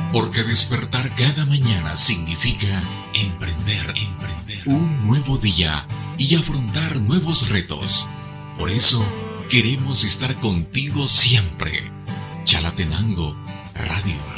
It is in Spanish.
Porque despertar cada mañana significa emprender un nuevo día y afrontar nuevos retos. Por eso queremos estar contigo siempre. Chalatenango Radio.